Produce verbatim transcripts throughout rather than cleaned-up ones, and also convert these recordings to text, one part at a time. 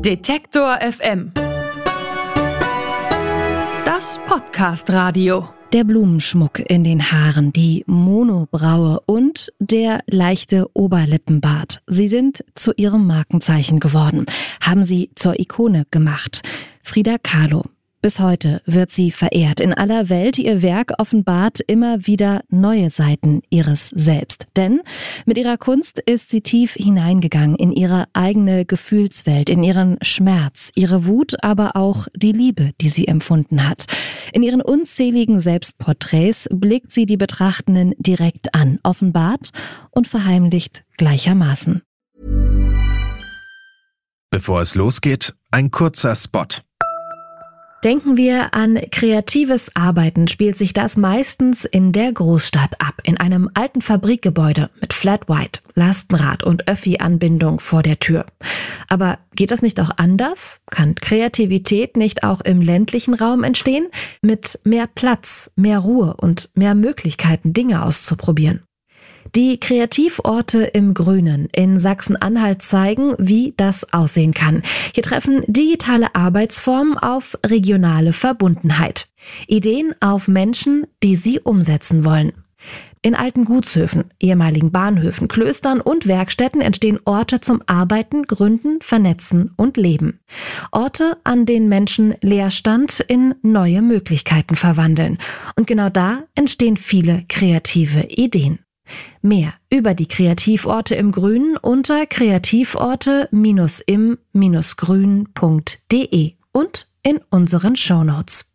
Detektor F M. Das Podcast-Radio. Der Blumenschmuck in den Haaren, die Monobraue und der leichte Oberlippenbart. Sie sind zu ihrem Markenzeichen geworden, haben sie zur Ikone gemacht. Frida Kahlo. Bis heute wird sie verehrt in aller Welt. Ihr Werk offenbart immer wieder neue Seiten ihres Selbst. Denn mit ihrer Kunst ist sie tief hineingegangen in ihre eigene Gefühlswelt, in ihren Schmerz, ihre Wut, aber auch die Liebe, die sie empfunden hat. In ihren unzähligen Selbstporträts blickt sie die Betrachtenden direkt an, offenbart und verheimlicht gleichermaßen. Bevor es losgeht, ein kurzer Spot. Denken wir an kreatives Arbeiten, spielt sich das meistens in der Großstadt ab, in einem alten Fabrikgebäude mit Flat White, Lastenrad und Öffi-Anbindung vor der Tür. Aber geht das nicht auch anders? Kann Kreativität nicht auch im ländlichen Raum entstehen? Mit mehr Platz, mehr Ruhe und mehr Möglichkeiten, Dinge auszuprobieren. Die Kreativorte im Grünen in Sachsen-Anhalt zeigen, wie das aussehen kann. Hier treffen digitale Arbeitsformen auf regionale Verbundenheit. Ideen auf Menschen, die sie umsetzen wollen. In alten Gutshöfen, ehemaligen Bahnhöfen, Klöstern und Werkstätten entstehen Orte zum Arbeiten, Gründen, Vernetzen und Leben. Orte, an denen Menschen Leerstand in neue Möglichkeiten verwandeln. Und genau da entstehen viele kreative Ideen. Mehr über die Kreativorte im Grünen unter kreativorte im grün punkt de und in unseren Shownotes.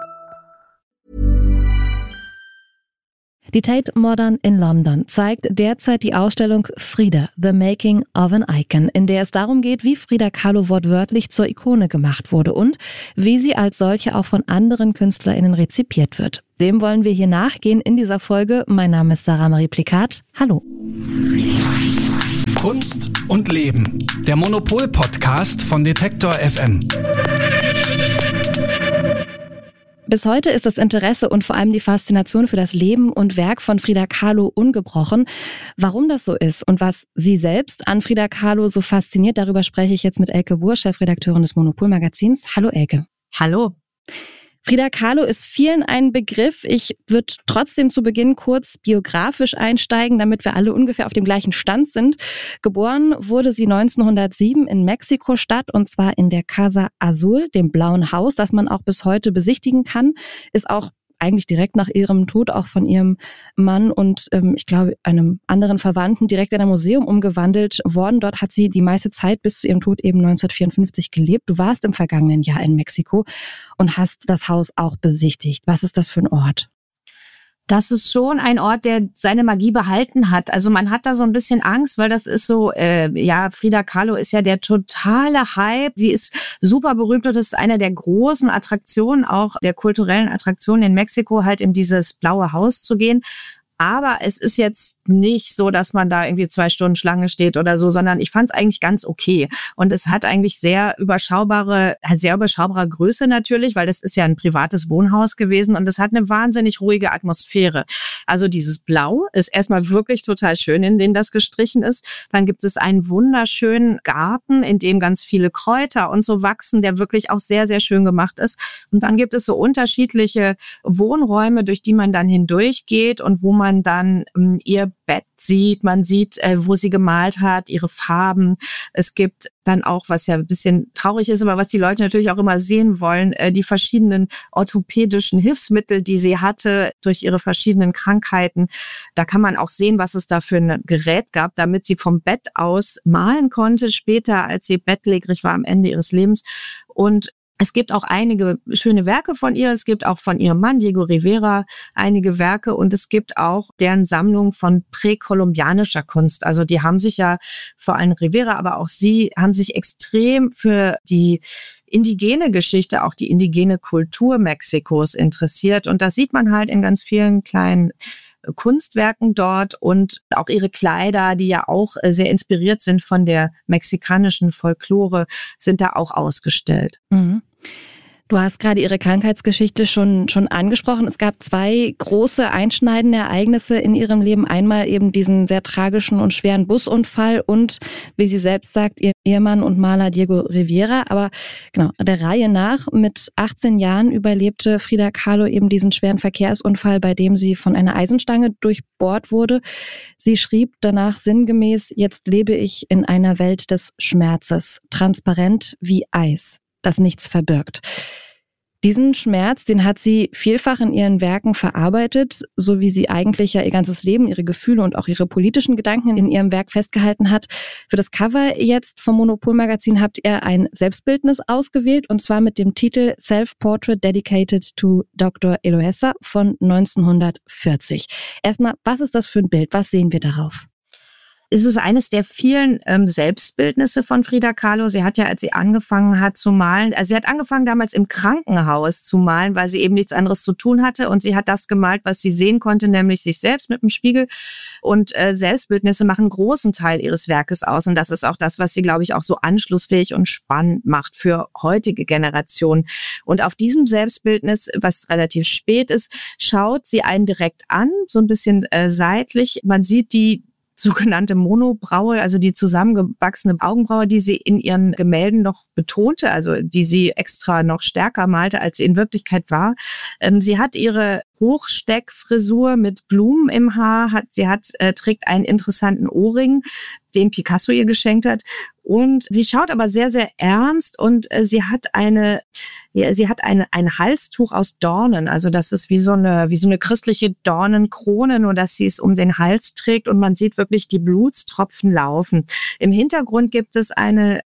Die Tate Modern in London zeigt derzeit die Ausstellung Frida, The Making of an Icon, in der es darum geht, wie Frida Kahlo wortwörtlich zur Ikone gemacht wurde und wie sie als solche auch von anderen KünstlerInnen rezipiert wird. Dem wollen wir hier nachgehen in dieser Folge. Mein Name ist Sarah Marie Plikat. Hallo. Kunst und Leben. Der Monopol-Podcast von Detektor F M. Bis heute ist das Interesse und vor allem die Faszination für das Leben und Werk von Frida Kahlo ungebrochen. Warum das so ist und was sie selbst an Frida Kahlo so fasziniert, darüber spreche ich jetzt mit Elke Buhr, Chefredakteurin des Monopol-Magazins. Hallo Elke. Hallo. Frida Kahlo ist vielen ein Begriff. Ich würde trotzdem zu Beginn kurz biografisch einsteigen, damit wir alle ungefähr auf dem gleichen Stand sind. Geboren wurde sie neunzehnhundertsieben in Mexiko-Stadt und zwar in der Casa Azul, dem Blauen Haus, das man auch bis heute besichtigen kann. Ist auch eigentlich direkt nach ihrem Tod auch von ihrem Mann und ähm, ich glaube einem anderen Verwandten direkt in ein Museum umgewandelt worden. Dort hat sie die meiste Zeit bis zu ihrem Tod eben neunzehnhundertvierundfünfzig gelebt. Du warst im vergangenen Jahr in Mexiko und hast das Haus auch besichtigt. Was ist das für ein Ort? Das ist schon ein Ort, der seine Magie behalten hat. Also man hat da so ein bisschen Angst, weil das ist so, äh, ja, Frida Kahlo ist ja der totale Hype. Sie ist super berühmt und das ist eine der großen Attraktionen, auch der kulturellen Attraktionen in Mexiko, halt in dieses Blaue Haus zu gehen. Aber es ist jetzt nicht so, dass man da irgendwie zwei Stunden Schlange steht oder so, sondern ich fand es eigentlich ganz okay. Und es hat eigentlich sehr überschaubare, sehr überschaubare Größe natürlich, weil das ist ja ein privates Wohnhaus gewesen und es hat eine wahnsinnig ruhige Atmosphäre. Also dieses Blau ist erstmal wirklich total schön, in dem das gestrichen ist. Dann gibt es einen wunderschönen Garten, in dem ganz viele Kräuter und so wachsen, der wirklich auch sehr, sehr schön gemacht ist. Und dann gibt es so unterschiedliche Wohnräume, durch die man dann hindurchgeht und wo man man dann ähm, ihr Bett sieht, man sieht, äh, wo sie gemalt hat, ihre Farben. Es gibt dann auch, was ja ein bisschen traurig ist, aber was die Leute natürlich auch immer sehen wollen, äh, die verschiedenen orthopädischen Hilfsmittel, die sie hatte durch ihre verschiedenen Krankheiten. Da kann man auch sehen, was es da für ein Gerät gab, damit sie vom Bett aus malen konnte, später, als sie bettlägerig war am Ende ihres Lebens. Und es gibt auch einige schöne Werke von ihr. Es gibt auch von ihrem Mann, Diego Rivera, einige Werke. Und es gibt auch deren Sammlung von präkolumbianischer Kunst. Also die haben sich ja, vor allem Rivera, aber auch sie, haben sich extrem für die indigene Geschichte, auch die indigene Kultur Mexikos interessiert. Und das sieht man halt in ganz vielen kleinen Kunstwerken dort und auch ihre Kleider, die ja auch sehr inspiriert sind von der mexikanischen Folklore, sind da auch ausgestellt. Mhm. Du hast gerade ihre Krankheitsgeschichte schon, schon angesprochen. Es gab zwei große einschneidende Ereignisse in ihrem Leben. Einmal eben diesen sehr tragischen und schweren Busunfall und, wie sie selbst sagt, ihr Ehemann und Maler Diego Rivera. Aber genau, der Reihe nach, mit achtzehn Jahren überlebte Frida Kahlo eben diesen schweren Verkehrsunfall, bei dem sie von einer Eisenstange durchbohrt wurde. Sie schrieb danach sinngemäß: Jetzt lebe ich in einer Welt des Schmerzes, transparent wie Eis, das nichts verbirgt. Diesen Schmerz, den hat sie vielfach in ihren Werken verarbeitet, so wie sie eigentlich ja ihr ganzes Leben, ihre Gefühle und auch ihre politischen Gedanken in ihrem Werk festgehalten hat. Für das Cover jetzt vom Monopol-Magazin habt ihr ein Selbstbildnis ausgewählt, und zwar mit dem Titel Self-Portrait Dedicated to Doktor Eloesa von neunzehnhundertvierzig. Erstmal, was ist das für ein Bild? Was sehen wir darauf? Es ist eines der vielen ähm, Selbstbildnisse von Frida Kahlo. Sie hat ja, als sie angefangen hat zu malen, also sie hat angefangen damals im Krankenhaus zu malen, weil sie eben nichts anderes zu tun hatte. Und sie hat das gemalt, was sie sehen konnte, nämlich sich selbst mit dem Spiegel. Und äh, Selbstbildnisse machen einen großen Teil ihres Werkes aus. Und das ist auch das, was sie, glaube ich, auch so anschlussfähig und spannend macht für heutige Generationen. Und auf diesem Selbstbildnis, was relativ spät ist, schaut sie einen direkt an, so ein bisschen äh, seitlich. Man sieht die sogenannte Monobraue, also die zusammengewachsene Augenbraue, die sie in ihren Gemälden noch betonte, also die sie extra noch stärker malte, als sie in Wirklichkeit war. Ähm, sie hat ihre Hochsteckfrisur mit Blumen im Haar, hat, sie hat, äh, trägt einen interessanten Ohrring, den Picasso ihr geschenkt hat. Und sie schaut aber sehr, sehr ernst, und äh, sie hat eine, ja, sie hat eine, ein Halstuch aus Dornen. Also das ist wie so eine, wie so eine christliche Dornenkrone, nur dass sie es um den Hals trägt, und man sieht wirklich die Blutstropfen laufen. Im Hintergrund gibt es eine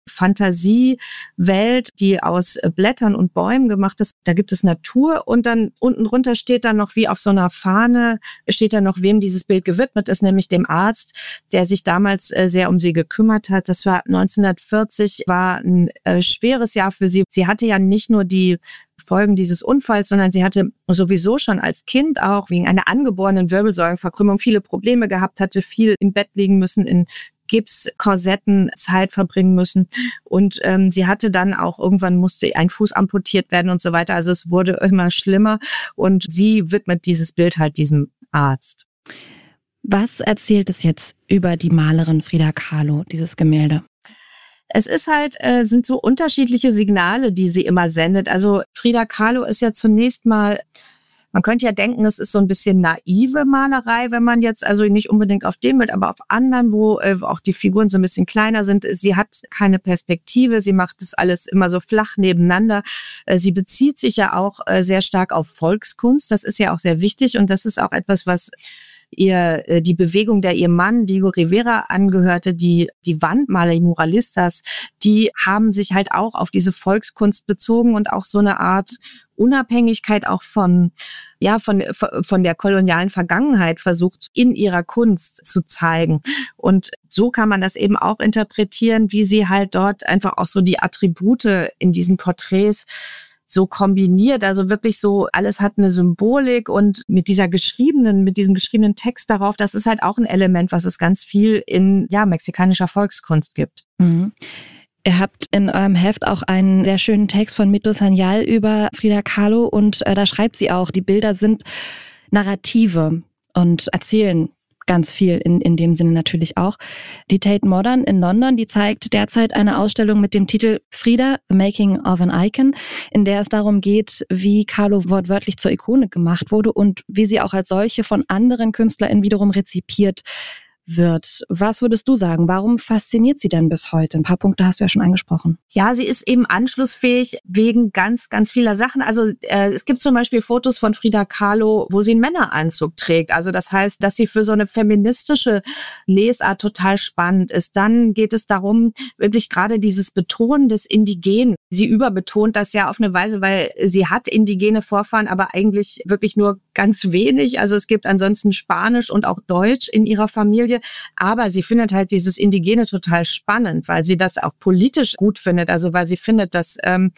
Fantasiewelt, die aus Blättern und Bäumen gemacht ist. Da gibt es Natur, und dann unten drunter steht dann noch, wie auf so einer Fahne, steht dann noch, wem dieses Bild gewidmet ist, nämlich dem Arzt, der sich damals äh, sehr um sie gekümmert hat. Das war neunzehnhundertvierzig, war ein äh, schweres Jahr für sie. Sie hatte ja nicht nur die Folgen dieses Unfalls, sondern sie hatte sowieso schon als Kind auch wegen einer angeborenen Wirbelsäulenverkrümmung viele Probleme gehabt, hatte viel im Bett liegen müssen, in Gipskorsetten Zeit verbringen müssen. Und ähm, sie hatte dann auch, irgendwann musste ein Fuß amputiert werden und so weiter. Also es wurde immer schlimmer, und sie widmet dieses Bild halt diesem Arzt. Was erzählt es jetzt über die Malerin Frida Kahlo, dieses Gemälde? Es ist halt, äh, sind so unterschiedliche Signale, die sie immer sendet. Also Frida Kahlo ist ja zunächst mal, man könnte ja denken, es ist so ein bisschen naive Malerei, wenn man jetzt, also nicht unbedingt auf dem Bild, aber auf anderen, wo äh, auch die Figuren so ein bisschen kleiner sind. Sie hat keine Perspektive, sie macht das alles immer so flach nebeneinander. Äh, sie bezieht sich ja auch äh, sehr stark auf Volkskunst. Das ist ja auch sehr wichtig, und das ist auch etwas, was ihr äh, die Bewegung, der ihr Mann Diego Rivera angehörte, die die Wandmaler, die Muralistas, die haben sich halt auch auf diese Volkskunst bezogen und auch so eine Art Unabhängigkeit auch von ja von von der kolonialen Vergangenheit versucht in ihrer Kunst zu zeigen. Und so kann man das eben auch interpretieren, wie sie halt dort einfach auch so die Attribute in diesen Porträts so kombiniert, also wirklich so, alles hat eine Symbolik, und mit dieser geschriebenen, mit diesem geschriebenen Text darauf, das ist halt auch ein Element, was es ganz viel in, ja, mexikanischer Volkskunst gibt. Mhm. Ihr habt in eurem Heft auch einen sehr schönen Text von Mito Sanyal über Frida Kahlo, und äh, da schreibt sie auch, die Bilder sind Narrative und erzählen ganz viel in, in dem Sinne natürlich auch. Die Tate Modern in London, die zeigt derzeit eine Ausstellung mit dem Titel Frida, The Making of an Icon, in der es darum geht, wie Kahlo wortwörtlich zur Ikone gemacht wurde und wie sie auch als solche von anderen KünstlerInnen wiederum rezipiert wird. Was würdest du sagen? Warum fasziniert sie denn bis heute? Ein paar Punkte hast du ja schon angesprochen. Ja, sie ist eben anschlussfähig wegen ganz, ganz vieler Sachen. Also äh, es gibt zum Beispiel Fotos von Frida Kahlo, wo sie einen Männeranzug trägt. Also das heißt, dass sie für so eine feministische Lesart total spannend ist. Dann geht es darum, wirklich gerade dieses Betonen des Indigenen. Sie überbetont das ja auf eine Weise, weil sie hat indigene Vorfahren, aber eigentlich wirklich nur ganz wenig. Also es gibt ansonsten Spanisch und auch Deutsch in ihrer Familie. Aber sie findet halt dieses Indigene total spannend, weil sie das auch politisch gut findet. Also weil sie findet, dass ähm,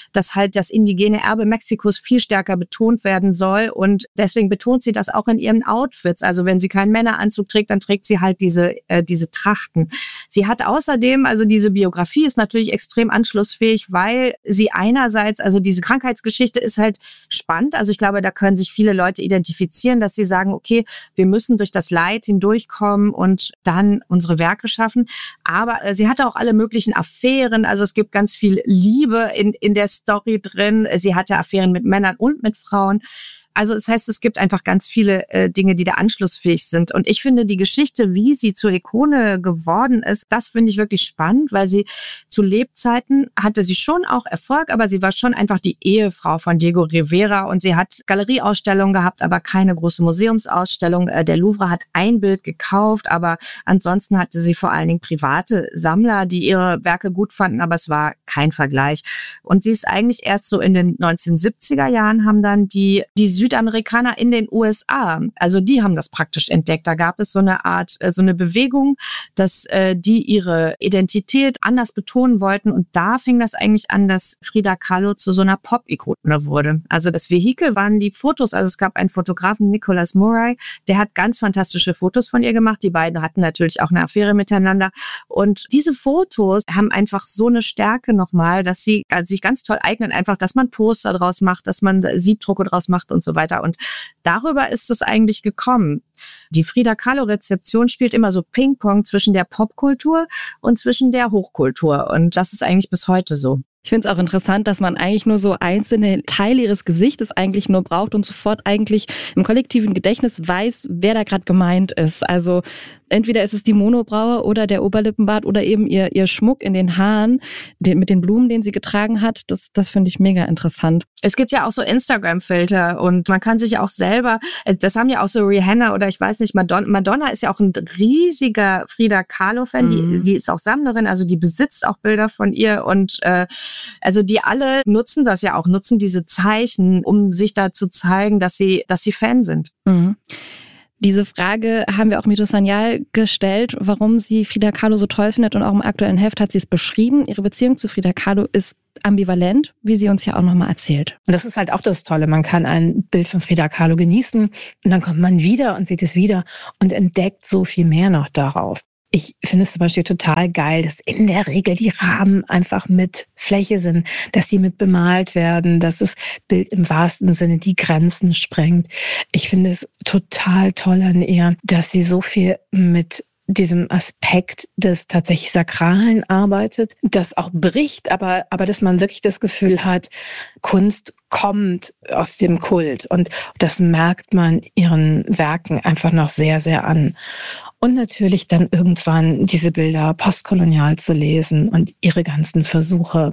dass halt das indigene Erbe Mexikos viel stärker betont werden soll. Und deswegen betont sie das auch in ihren Outfits. Also wenn sie keinen Männeranzug trägt, dann trägt sie halt diese, äh, diese Trachten. Sie hat außerdem, also diese Biografie ist natürlich extrem anschlussfähig, weil sie einerseits, also diese Krankheitsgeschichte ist halt spannend. Also ich glaube, da können sich viele Leute identifizieren, dass sie sagen, okay, wir müssen durch das Leid hindurchkommen und dann unsere Werke schaffen. Aber äh, sie hatte auch alle möglichen Affären. Also es gibt ganz viel Liebe in, in der Story drin. Sie hatte Affären mit Männern und mit Frauen. Also das heißt, es gibt einfach ganz viele äh, Dinge, die da anschlussfähig sind. Und ich finde die Geschichte, wie sie zur Ikone geworden ist, das finde ich wirklich spannend, weil sie zu Lebzeiten hatte sie schon auch Erfolg, aber sie war schon einfach die Ehefrau von Diego Rivera und sie hat Galerieausstellungen gehabt, aber keine große Museumsausstellung. Äh, der Louvre hat ein Bild gekauft, aber ansonsten hatte sie vor allen Dingen private Sammler, die ihre Werke gut fanden, aber es war kein Vergleich. Und sie ist eigentlich erst so in den neunzehnhundertsiebziger Jahren haben dann die, die Südamerikaner in den U S A, also die haben das praktisch entdeckt. Da gab es so eine Art, so eine Bewegung, dass äh, die ihre Identität anders betonen wollten. Und da fing das eigentlich an, dass Frida Kahlo zu so einer Pop-Ikone wurde. Also das Vehikel waren die Fotos. Also es gab einen Fotografen, Nicholas Murray, der hat ganz fantastische Fotos von ihr gemacht. Die beiden hatten natürlich auch eine Affäre miteinander. Und diese Fotos haben einfach so eine Stärke nochmal, dass sie also sich ganz toll eignen, einfach, dass man Poster draus macht, dass man Siebdrucke draus macht und so weiter. Und darüber ist es eigentlich gekommen. Die Frida Kahlo-Rezeption spielt immer so Ping-Pong zwischen der Popkultur und zwischen der Hochkultur. Und das ist eigentlich bis heute so. Ich finde es auch interessant, dass man eigentlich nur so einzelne Teile ihres Gesichtes eigentlich nur braucht und sofort eigentlich im kollektiven Gedächtnis weiß, wer da gerade gemeint ist. Also entweder ist es die Monobraue oder der Oberlippenbart oder eben ihr ihr Schmuck in den Haaren den, mit den Blumen, den sie getragen hat. Das das finde ich mega interessant. Es gibt ja auch so Instagram-Filter und man kann sich auch selber, das haben ja auch so Rihanna oder ich weiß nicht, Madonna, Madonna ist ja auch ein riesiger Frida Kahlo-Fan, mhm. die, die ist auch Sammlerin, also die besitzt auch Bilder von ihr und äh, also die alle nutzen das ja auch, nutzen diese Zeichen, um sich da zu zeigen, dass sie, dass sie Fan sind. Mhm. Diese Frage haben wir auch Mito Sanyal gestellt, warum sie Frida Kahlo so toll findet und auch im aktuellen Heft hat sie es beschrieben. Ihre Beziehung zu Frida Kahlo ist ambivalent, wie sie uns ja auch nochmal erzählt. Und das ist halt auch das Tolle. Man kann ein Bild von Frida Kahlo genießen und dann kommt man wieder und sieht es wieder und entdeckt so viel mehr noch darauf. Ich finde es zum Beispiel total geil, dass in der Regel die Rahmen einfach mit Fläche sind, dass die mit bemalt werden, dass das Bild im wahrsten Sinne die Grenzen sprengt. Ich finde es total toll an ihr, dass sie so viel mit diesem Aspekt des tatsächlich Sakralen arbeitet, das auch bricht, aber, aber dass man wirklich das Gefühl hat, Kunst kommt aus dem Kult und das merkt man ihren Werken einfach noch sehr, sehr an. Und natürlich dann irgendwann diese Bilder postkolonial zu lesen und ihre ganzen Versuche,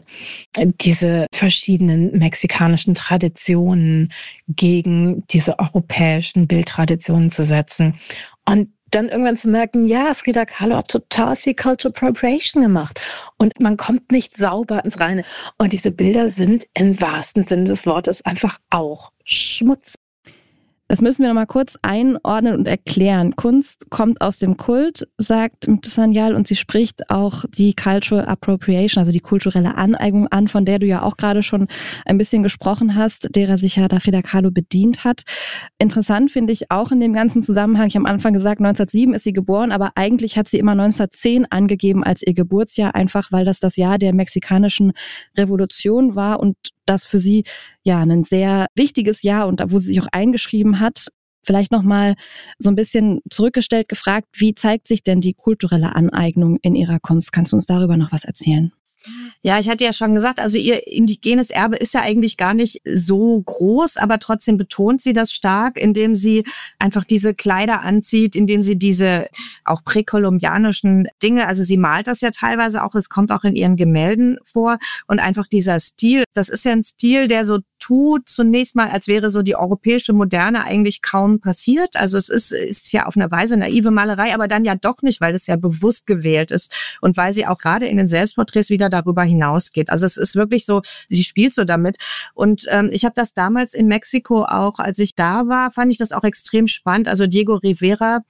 diese verschiedenen mexikanischen Traditionen gegen diese europäischen Bildtraditionen zu setzen. Und dann irgendwann zu merken, ja, Frida Kahlo hat total viel Cultural Appropriation gemacht und man kommt nicht sauber ins Reine. Und diese Bilder sind im wahrsten Sinne des Wortes einfach auch Schmutz. Das müssen wir noch mal kurz einordnen und erklären. Kunst kommt aus dem Kult, sagt Mito Sanyal, und sie spricht auch die Cultural Appropriation, also die kulturelle Aneignung an, von der du ja auch gerade schon ein bisschen gesprochen hast, derer sich ja da Frida Kahlo bedient hat. Interessant finde ich auch in dem ganzen Zusammenhang, ich habe am Anfang gesagt, neunzehnhundertsieben ist sie geboren, aber eigentlich hat sie immer neunzehnhundertzehn angegeben als ihr Geburtsjahr, einfach weil das das Jahr der mexikanischen Revolution war und das für sie ja ein sehr wichtiges Jahr und wo sie sich auch eingeschrieben hat. Vielleicht nochmal so ein bisschen zurückgestellt gefragt, wie zeigt sich denn die kulturelle Aneignung in ihrer Kunst? Kannst du uns darüber noch was erzählen? Ja, ich hatte ja schon gesagt, also ihr indigenes Erbe ist ja eigentlich gar nicht so groß, aber trotzdem betont sie das stark, indem sie einfach diese Kleider anzieht, indem sie diese auch präkolumbianischen Dinge, also sie malt das ja teilweise auch, es kommt auch in ihren Gemälden vor und einfach dieser Stil, das ist ja ein Stil, der so tut zunächst mal, als wäre so die europäische Moderne eigentlich kaum passiert. Also es ist, ist ja auf eine Weise naive Malerei, aber dann ja doch nicht, weil es ja bewusst gewählt ist und weil sie auch gerade in den Selbstporträts wieder darüber hinausgeht. Also es ist wirklich so, sie spielt so damit. Und ähm, ich habe das damals in Mexiko auch, als ich da war, fand ich das auch extrem spannend. Also Diego Rivera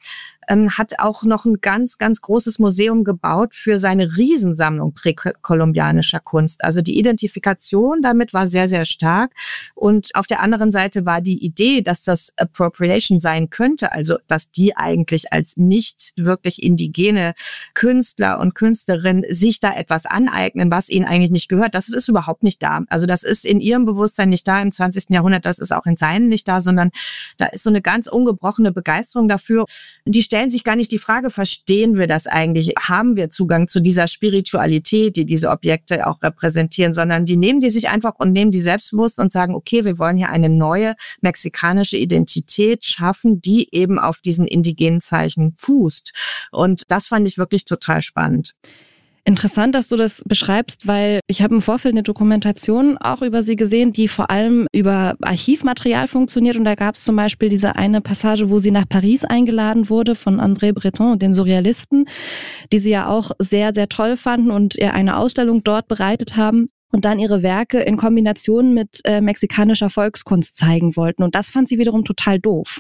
ähm, hat auch noch ein ganz, ganz großes Museum gebaut für seine Riesensammlung präkolumbianischer Kunst. Also die Identifikation damit war sehr, sehr stark. Und auf der anderen Seite war die Idee, dass das Appropriation sein könnte, also dass die eigentlich als nicht wirklich indigene Künstler und Künstlerinnen sich da etwas aneignen, was ihnen eigentlich nicht gehört. Das ist überhaupt nicht da. Also das ist in ihrem Bewusstsein nicht da im zwanzigsten Jahrhundert, das ist auch in seinen nicht da, sondern da ist so eine ganz ungebrochene Begeisterung dafür. Die stellen sich gar nicht die Frage, verstehen wir das eigentlich? Haben wir Zugang zu dieser Spiritualität, die diese Objekte auch repräsentieren, sondern die nehmen die sich einfach und nehmen die selbstbewusst und sagen, okay, wir wollen hier eine neue mexikanische Identität schaffen, die eben auf diesen indigenen Zeichen fußt. Und das fand ich wirklich total spannend. Interessant, dass du das beschreibst, weil ich habe im Vorfeld eine Dokumentation auch über sie gesehen, die vor allem über Archivmaterial funktioniert. Und da gab es zum Beispiel diese eine Passage, wo sie nach Paris eingeladen wurde von André Breton, den Surrealisten, die sie ja auch sehr, sehr toll fanden und ihr eine Ausstellung dort bereitet haben. Und dann ihre Werke in Kombination mit äh, mexikanischer Volkskunst zeigen wollten. Und das fand sie wiederum total doof.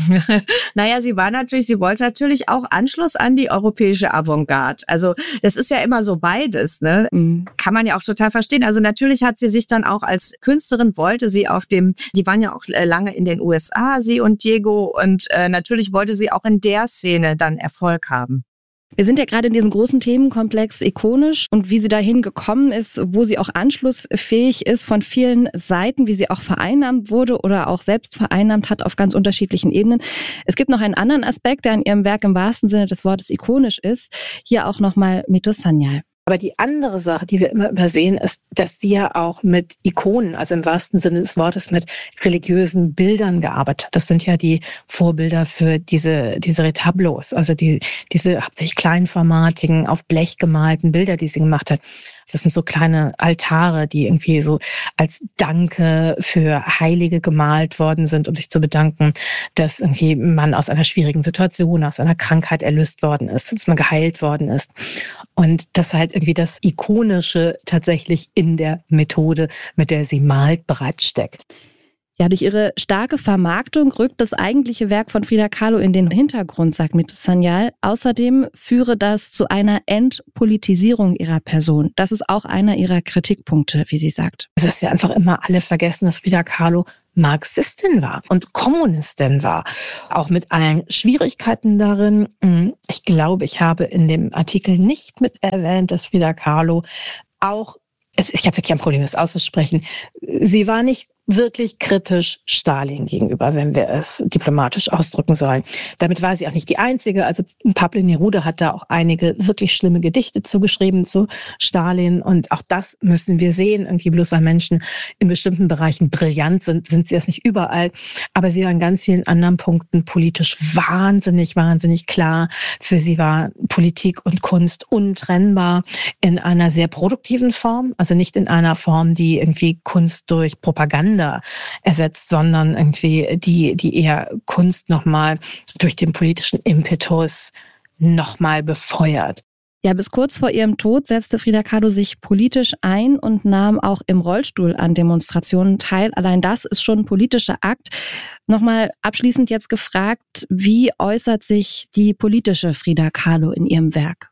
Naja, sie war natürlich, sie wollte natürlich auch Anschluss an die europäische Avantgarde. Also das ist ja immer so beides, ne? Mhm. Kann man ja auch total verstehen. Also natürlich hat sie sich dann auch als Künstlerin, wollte sie auf dem, die waren ja auch lange in den U S A, sie und Diego. Und äh, natürlich wollte sie auch in der Szene dann Erfolg haben. Wir sind ja gerade in diesem großen Themenkomplex ikonisch und wie sie dahin gekommen ist, wo sie auch anschlussfähig ist von vielen Seiten, wie sie auch vereinnahmt wurde oder auch selbst vereinnahmt hat auf ganz unterschiedlichen Ebenen. Es gibt noch einen anderen Aspekt, der an ihrem Werk im wahrsten Sinne des Wortes ikonisch ist. Hier auch nochmal Mito Sanyal. Aber die andere Sache, die wir immer übersehen, ist, dass sie ja auch mit Ikonen, also im wahrsten Sinne des Wortes mit religiösen Bildern gearbeitet hat. Das sind ja die Vorbilder für diese diese Retablos, also die diese hauptsächlich kleinformatigen, auf Blech gemalten Bilder, die sie gemacht hat. Das sind so kleine Altare, die irgendwie so als Danke für Heilige gemalt worden sind, um sich zu bedanken, dass irgendwie man aus einer schwierigen Situation, aus einer Krankheit erlöst worden ist, dass man geheilt worden ist. Und dass halt irgendwie das Ikonische tatsächlich in der Methode, mit der sie malt, bereits steckt. Ja, durch ihre starke Vermarktung rückt das eigentliche Werk von Frida Kahlo in den Hintergrund, sagt Mito Sanyal. Außerdem führe das zu einer Entpolitisierung ihrer Person. Das ist auch einer ihrer Kritikpunkte, wie sie sagt. Also, dass wir einfach immer alle vergessen, dass Frida Kahlo Marxistin war und Kommunistin war. Auch mit allen Schwierigkeiten darin. Ich glaube, ich habe in dem Artikel nicht mit erwähnt, dass Frida Kahlo auch, ich habe wirklich ein Problem, das auszusprechen, sie war nicht wirklich kritisch Stalin gegenüber, wenn wir es diplomatisch ausdrücken sollen. Damit war sie auch nicht die Einzige. Also Pablo Neruda hat da auch einige wirklich schlimme Gedichte zugeschrieben zu Stalin. Und auch das müssen wir sehen. Irgendwie bloß weil Menschen in bestimmten Bereichen brillant sind, sind sie das nicht überall. Aber sie war in ganz vielen anderen Punkten politisch wahnsinnig, wahnsinnig klar. Für sie war Politik und Kunst untrennbar in einer sehr produktiven Form. Also nicht in einer Form, die irgendwie Kunst durch Propaganda ersetzt, sondern irgendwie die, die eher Kunst nochmal durch den politischen Impetus nochmal befeuert. Ja, bis kurz vor ihrem Tod setzte Frida Kahlo sich politisch ein und nahm auch im Rollstuhl an Demonstrationen teil. Allein das ist schon ein politischer Akt. Nochmal abschließend jetzt gefragt, wie äußert sich die politische Frida Kahlo in ihrem Werk?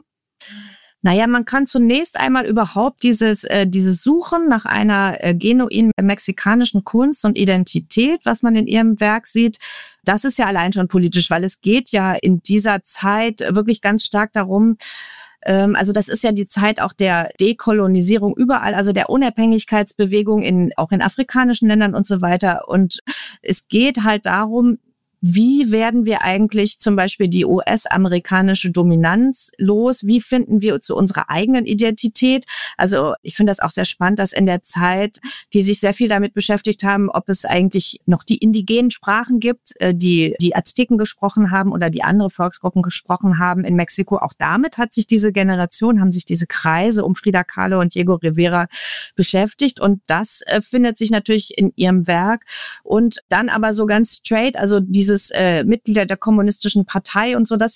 Naja, man kann zunächst einmal überhaupt dieses, äh, dieses Suchen nach einer äh, genuinen mexikanischen Kunst und Identität, was man in ihrem Werk sieht, das ist ja allein schon politisch, weil es geht ja in dieser Zeit wirklich ganz stark darum, ähm, also das ist ja die Zeit auch der Dekolonisierung überall, also der Unabhängigkeitsbewegung in, auch in afrikanischen Ländern und so weiter. Und es geht halt darum, wie werden wir eigentlich zum Beispiel die U S-amerikanische Dominanz los? Wie finden wir zu unserer eigenen Identität? Also ich finde das auch sehr spannend, dass in der Zeit, die sich sehr viel damit beschäftigt haben, ob es eigentlich noch die indigenen Sprachen gibt, die die Azteken gesprochen haben oder die andere Volksgruppen gesprochen haben in Mexiko. Auch damit hat sich diese Generation, haben sich diese Kreise um Frida Kahlo und Diego Rivera beschäftigt. Und das äh, findet sich natürlich in ihrem Werk. Und dann aber so ganz straight, also diese Dieses äh, Mitglieder der kommunistischen Partei und so, das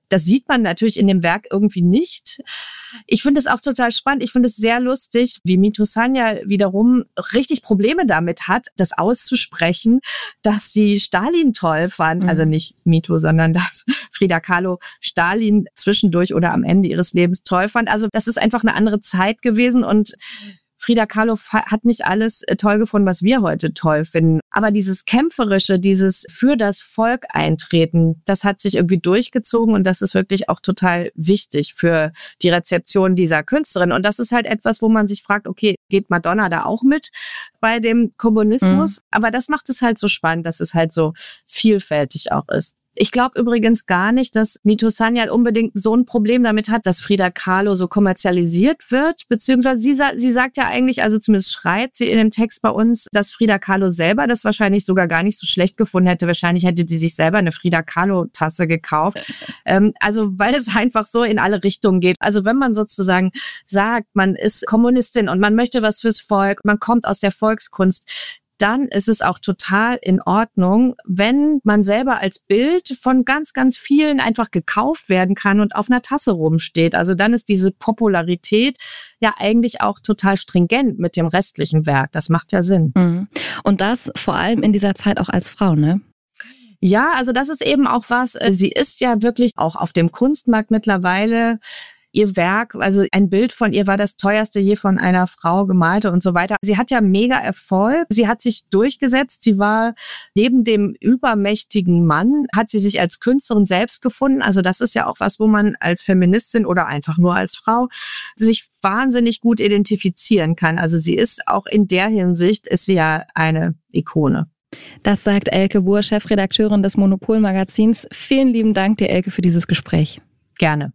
Das sieht man natürlich in dem Werk irgendwie nicht. Ich finde es auch total spannend. Ich finde es sehr lustig, wie Mito Sanyal wiederum richtig Probleme damit hat, das auszusprechen, dass sie Stalin toll fand. Mhm. Also nicht Mito, sondern dass Frida Kahlo Stalin zwischendurch oder am Ende ihres Lebens toll fand. Also das ist einfach eine andere Zeit gewesen und Frida Kahlo hat nicht alles toll gefunden, was wir heute toll finden. Aber dieses Kämpferische, dieses für das Volk eintreten, das hat sich irgendwie durchgezogen und das ist wirklich auch total wichtig für die Rezeption dieser Künstlerin. Und das ist halt etwas, wo man sich fragt, okay, geht Madonna da auch mit bei dem Kommunismus? Mhm. Aber das macht es halt so spannend, dass es halt so vielfältig auch ist. Ich glaube übrigens gar nicht, dass Mito Sanyal unbedingt so ein Problem damit hat, dass Frida Kahlo so kommerzialisiert wird, beziehungsweise sie, sie sagt ja eigentlich, also zumindest schreit sie in dem Text bei uns, dass Frida Kahlo selber das wahrscheinlich sogar gar nicht so schlecht gefunden hätte. Wahrscheinlich hätte sie sich selber eine Frida Kahlo-Tasse gekauft. ähm, also weil es einfach so in alle Richtungen geht. Also wenn man sozusagen sagt, man ist Kommunistin und man möchte was fürs Volk, man kommt aus der Volkskunst, dann ist es auch total in Ordnung, wenn man selber als Bild von ganz, ganz vielen einfach gekauft werden kann und auf einer Tasse rumsteht. Also dann ist diese Popularität ja eigentlich auch total stringent mit dem restlichen Werk. Das macht ja Sinn. Mhm. Und das vor allem in dieser Zeit auch als Frau, ne? Ja, also das ist eben auch was, sie ist ja wirklich auch auf dem Kunstmarkt mittlerweile. Ihr Werk, also ein Bild von ihr war das teuerste je von einer Frau gemalte und so weiter. Sie hat ja mega Erfolg. Sie hat sich durchgesetzt. Sie war neben dem übermächtigen Mann, hat sie sich als Künstlerin selbst gefunden. Also das ist ja auch was, wo man als Feministin oder einfach nur als Frau sich wahnsinnig gut identifizieren kann. Also sie ist auch in der Hinsicht, ist sie ja eine Ikone. Das sagt Elke Buhr, Chefredakteurin des Monopol-Magazins. Vielen lieben Dank dir, Elke, für dieses Gespräch. Gerne.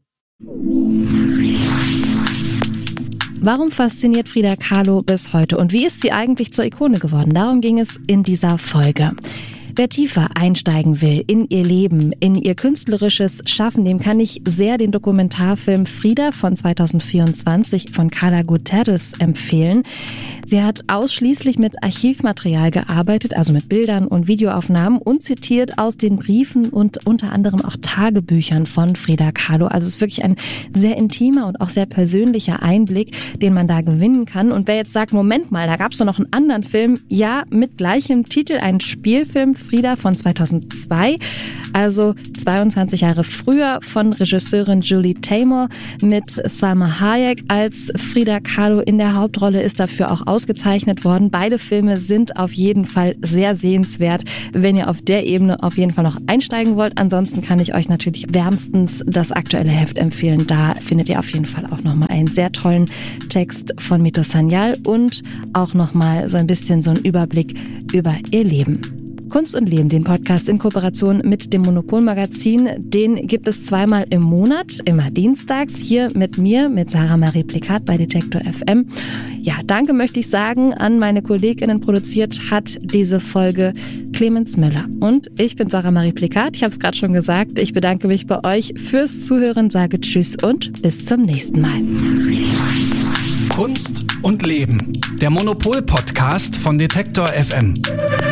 Warum fasziniert Frida Kahlo bis heute und wie ist sie eigentlich zur Ikone geworden? Darum ging es in dieser Folge. Wer tiefer einsteigen will in ihr Leben, in ihr künstlerisches Schaffen, dem kann ich sehr den Dokumentarfilm Frida von zweitausendvierundzwanzig von Carla Gutierrez empfehlen. Sie hat ausschließlich mit Archivmaterial gearbeitet, also mit Bildern und Videoaufnahmen und zitiert aus den Briefen und unter anderem auch Tagebüchern von Frida Kahlo. Also es ist wirklich ein sehr intimer und auch sehr persönlicher Einblick, den man da gewinnen kann. Und wer jetzt sagt, Moment mal, da gab es doch noch einen anderen Film, ja, mit gleichem Titel, ein Spielfilm, Frida von zweitausendzwei, also zweiundzwanzig Jahre früher, von Regisseurin Julie Taymor mit Salma Hayek als Frida Kahlo in der Hauptrolle, ist dafür auch ausgezeichnet worden. Beide Filme sind auf jeden Fall sehr sehenswert, wenn ihr auf der Ebene auf jeden Fall noch einsteigen wollt. Ansonsten kann ich euch natürlich wärmstens das aktuelle Heft empfehlen. Da findet ihr auf jeden Fall auch nochmal einen sehr tollen Text von Mito Sanyal und auch nochmal so ein bisschen so einen Überblick über ihr Leben. Kunst und Leben, den Podcast in Kooperation mit dem Monopol-Magazin, den gibt es zweimal im Monat, immer dienstags, hier mit mir, mit Sarah Marie Plikat bei Detektor F M. Ja, danke möchte ich sagen an meine KollegInnen. Produziert hat diese Folge Clemens Müller. Und ich bin Sarah Marie Plikat, ich habe es gerade schon gesagt. Ich bedanke mich bei euch fürs Zuhören, sage Tschüss und bis zum nächsten Mal. Kunst und Leben, der Monopol-Podcast von Detektor F M.